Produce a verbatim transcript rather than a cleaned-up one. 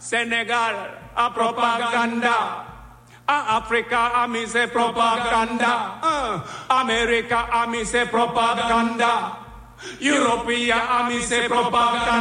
Senegal, a propaganda. A Africa, a mi se propaganda. Uh, America, a mi se propaganda. Europea, a mi se propaganda.